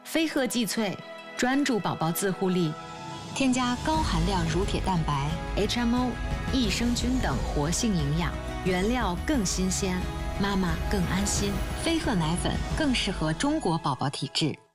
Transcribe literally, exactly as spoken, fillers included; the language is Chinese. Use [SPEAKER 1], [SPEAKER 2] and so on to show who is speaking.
[SPEAKER 1] 飞鹤济萃，专注宝宝自护力，添加高含量乳铁蛋白、H M O、益生菌等活性营养，原料更新鲜，妈妈更安心。飞鹤奶粉更适合中国宝宝体质。